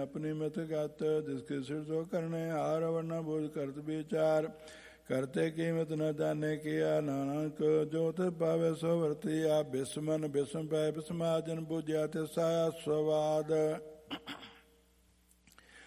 अपनी मत गत जिसके सिर सो करने हार वरना बोझ करत विचार करते कीमत न जाने किया नानक जोत पावे सो वर्तिया बिस्मन बिस्म पाए बिस्माजन बुझिया तिसाया स्वाद